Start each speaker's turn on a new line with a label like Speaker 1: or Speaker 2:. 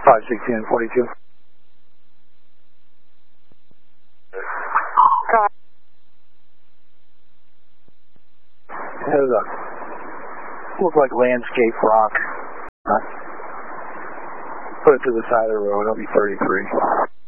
Speaker 1: 516 and 42. Heads up. Look like landscape rock. Put it to the side of the road, it'll be 33.